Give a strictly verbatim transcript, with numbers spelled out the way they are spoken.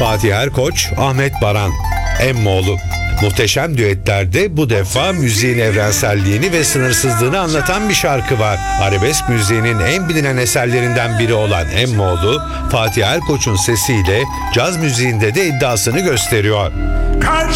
Fatih Erkoç, Ahmet Baran, Emmoğlu. Muhteşem düetlerde bu defa müziğin evrenselliğini ve sınırsızlığını anlatan bir şarkı var. Arabesk müziğinin en bilinen eserlerinden biri olan Emmoğlu, Fatih Erkoç'un sesiyle caz müziğinde de iddiasını gösteriyor.